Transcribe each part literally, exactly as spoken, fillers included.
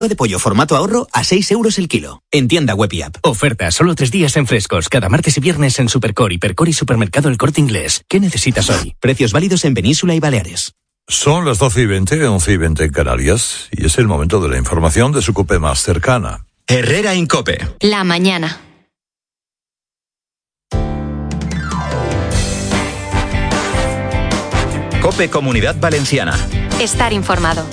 de pollo formato ahorro a seis euros el kilo. En tienda web y app. Oferta solo tres días en frescos, cada martes y viernes en Supercore, Hipercore y Supermercado El Corte Inglés. ¿Qué necesitas hoy? Precios válidos en Península y Baleares. Son las doce y veinte, once y veinte en Canarias, y es el momento de la información de su COPE más cercana. Herrera en COPE. La mañana. COPE Comunidad Valenciana. Estar informado.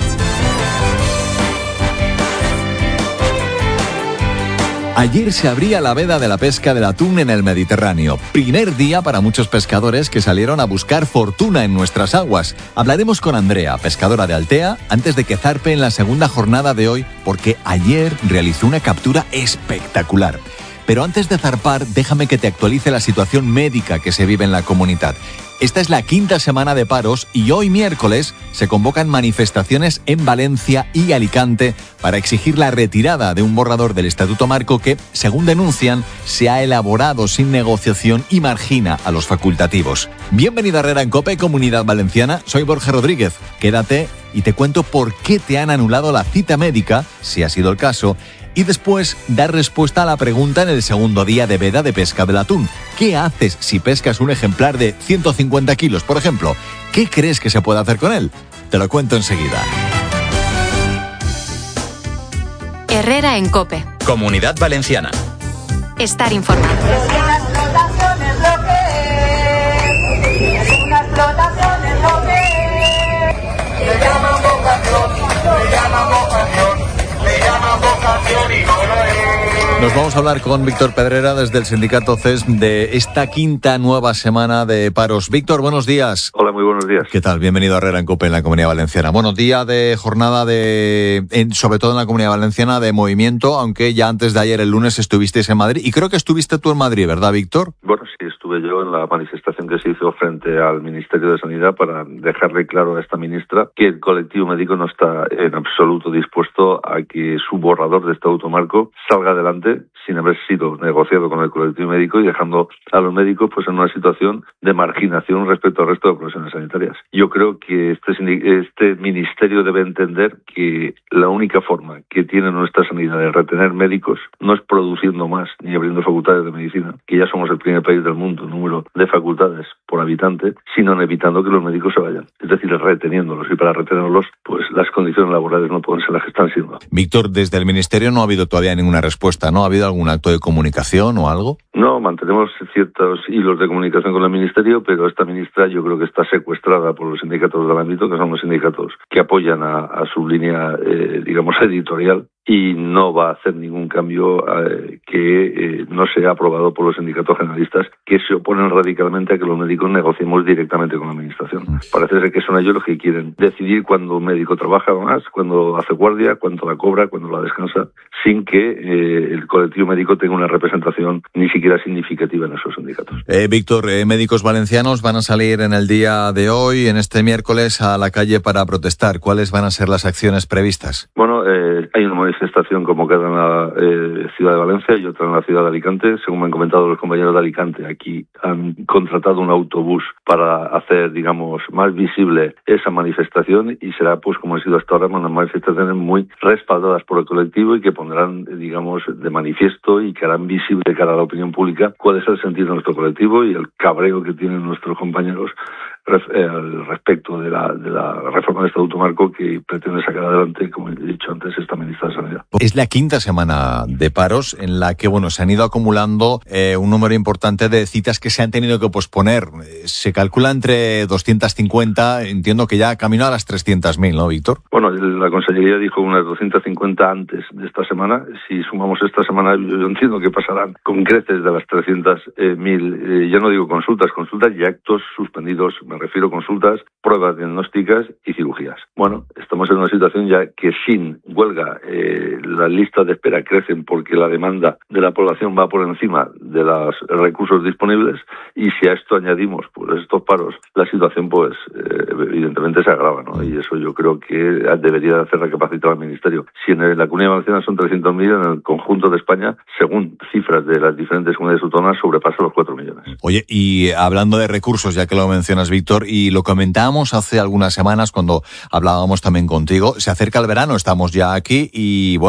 Ayer se abría la veda de la pesca del atún en el Mediterráneo. Primer día para muchos pescadores que salieron a buscar fortuna en nuestras aguas. Hablaremos con Andrea, pescadora de Altea, antes de que zarpe en la segunda jornada de hoy, porque ayer realizó una captura espectacular. Pero antes de zarpar, déjame que te actualice la situación médica que se vive en la comunidad. Esta es la quinta semana de paros y hoy miércoles se convocan manifestaciones en Valencia y Alicante para exigir la retirada de un borrador del Estatuto Marco que, según denuncian, se ha elaborado sin negociación y margina a los facultativos. Bienvenido a Herrera en COPE, Comunidad Valenciana. Soy Borja Rodríguez. Quédate y te cuento por qué te han anulado la cita médica, si ha sido el caso, y después dar respuesta a la pregunta en el segundo día de veda de pesca del atún. ¿Qué haces si pescas un ejemplar de ciento cincuenta kilos, por ejemplo? ¿Qué crees que se puede hacer con él? Te lo cuento enseguida. Herrera en COPE. Comunidad Valenciana. Estar informado. Es una explotación es lo que es. Es una explotación es lo que es. Le llaman vocación, le llaman vocación, le llaman vocación y no lo es. Nos vamos a hablar con Víctor Pedrera desde el sindicato C E S M de esta quinta nueva semana de paros. Víctor, buenos días. Hola, muy buenos días. ¿Qué tal? Bienvenido a Herrera en COPE en la Comunidad Valenciana. Bueno, día de jornada de, en, sobre todo en la Comunidad Valenciana, de movimiento, aunque ya antes de ayer, el lunes, estuvisteis en Madrid. Y creo que estuviste tú en Madrid, ¿verdad, Víctor? Bueno, sí, estuve yo en la manifestación que se hizo frente al Ministerio de Sanidad para dejarle claro a esta ministra que el colectivo médico no está en absoluto dispuesto a que su borrador de Estatuto Marco salga adelante sin haber sido negociado con el colectivo médico y dejando a los médicos pues en una situación de marginación respecto al resto de profesiones sanitarias. Yo creo que este, este ministerio debe entender que la única forma que tiene nuestra sanidad de retener médicos no es produciendo más ni abriendo facultades de medicina, que ya somos el primer país del mundo en número de facultades por habitante, sino en evitando que los médicos se vayan, es decir, reteniéndolos, y para retenerlos pues las condiciones laborales no pueden ser las que están siendo. Víctor, desde el ministerio no ha habido todavía ninguna respuesta, ¿no? ¿Ha habido algún acto de comunicación o algo? No, mantenemos ciertos hilos de comunicación con el Ministerio, pero esta ministra yo creo que está secuestrada por los sindicatos del ámbito, que son los sindicatos que apoyan a, a su línea, eh, digamos, editorial, y no va a hacer ningún cambio eh, que eh, no sea aprobado por los sindicatos generalistas, que se oponen radicalmente a que los médicos negociemos directamente con la Administración. Parece ser que son ellos los que quieren decidir cuándo un médico trabaja más, cuándo hace guardia, cuánto la cobra, cuándo la descansa, sin que eh, el colectivo médico tenga una representación ni siquiera significativa en esos sindicatos. Eh, Víctor, eh, médicos valencianos van a salir en el día de hoy, en este miércoles, a la calle para protestar. ¿Cuáles van a ser las acciones previstas? Bueno, eh, hay una manifestación convocada en la eh, ciudad de Valencia y otra en la ciudad de Alicante. Según me han comentado los compañeros de Alicante, aquí han contratado un autobús para hacer, digamos, más visible esa manifestación, y será, pues como ha sido hasta ahora, unas manifestaciones muy respaldadas por el colectivo y que pondrán, digamos, de manifiesto y que harán visible de cara a la opinión pública cuál es el sentido de nuestro colectivo y el cabreo que tienen nuestros compañeros al respecto de la, de la reforma del Estatuto Marco que pretende sacar adelante, como he dicho antes, esta ministra de Sanidad. Es la quinta semana de paros en la que, bueno, se han ido acumulando eh, un número importante de citas que se han tenido que posponer. Se calcula entre doscientas cincuenta, entiendo que ya camino a las trescientas mil, ¿no, Víctor? Bueno, la Consellería dijo unas doscientas cincuenta antes de esta semana. Si sumamos esta semana, yo entiendo que pasarán con creces de las trescientas mil, eh, ya no digo consultas, consultas y actos suspendidos. Me refiero a consultas, pruebas diagnósticas y cirugías. Bueno, estamos en una situación ya que sin huelga eh, las listas de espera crecen porque la demanda de la población va por encima de los recursos disponibles, y si a esto añadimos pues estos paros, la situación pues eh, evidentemente se agrava, ¿no? Y eso yo creo que debería hacer recapacitar al Ministerio. Si en la Comunidad Valenciana son trescientos mil, en el conjunto de España, según cifras de las diferentes comunidades autónomas, sobrepasa los cuatro millones. Oye, y hablando de recursos, ya que lo mencionas, Víctor, Víctor, y lo comentábamos hace algunas semanas cuando hablábamos también contigo. Se acerca el verano, estamos ya aquí y bueno,